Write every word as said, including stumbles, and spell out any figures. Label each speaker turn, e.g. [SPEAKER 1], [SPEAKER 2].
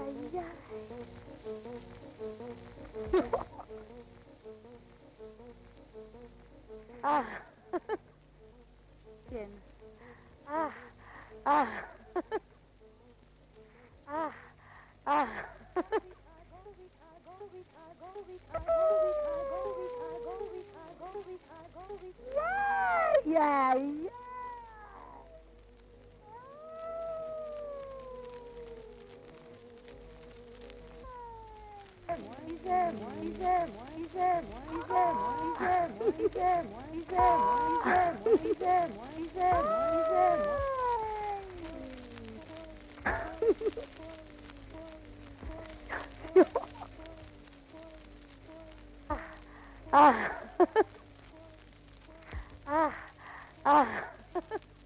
[SPEAKER 1] ஐயா. ஆ. என்ன? ஆ. ஆ. ஆ. ஆ. Yeah, yeah. Moise, Moise, Moise, Moise, Moise, Moise, Moise, Moise, Moise, Moise, Moise, Moise.